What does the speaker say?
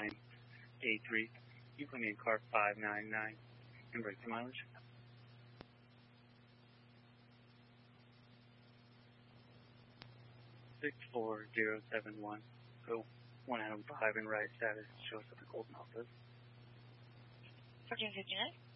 A3. You put me in car 599 and break the mileage. 64071. Go 1 Adam 5 and right status shows up at Golden office. 1459.